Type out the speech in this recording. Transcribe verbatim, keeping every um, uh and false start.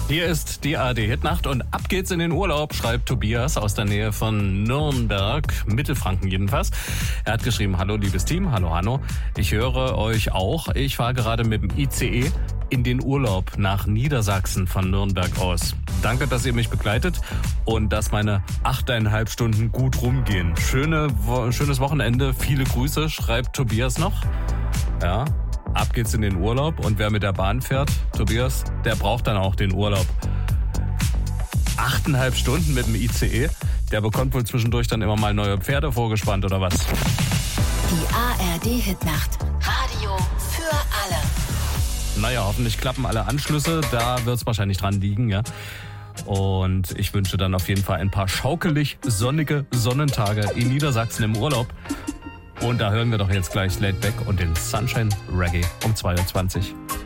Hier ist die A R D-Hitnacht und ab geht's in den Urlaub, schreibt Tobias aus der Nähe von Nürnberg, Mittelfranken jedenfalls. Er hat geschrieben, hallo liebes Team, hallo Hanno, ich höre euch auch. Ich fahre gerade mit dem I C E in den Urlaub nach Niedersachsen von Nürnberg aus. Danke, dass ihr mich begleitet und dass meine achteinhalb Stunden gut rumgehen. Schöne, schönes Wochenende, viele Grüße, schreibt Tobias noch. Ja. Ab geht's in den Urlaub und wer mit der Bahn fährt, Tobias, der braucht dann auch den Urlaub. Achteinhalb Stunden mit dem I C E, der bekommt wohl zwischendurch dann immer mal neue Pferde vorgespannt oder was? Die A R D-Hitnacht. Radio für alle. Naja, hoffentlich klappen alle Anschlüsse, da wird's wahrscheinlich dran liegen, ja. Und ich wünsche dann auf jeden Fall ein paar schaukelig sonnige Sonnentage in Niedersachsen im Urlaub. Und da hören wir doch jetzt gleich Laid Back und den Sunshine Reggae um zwei Uhr zwanzig.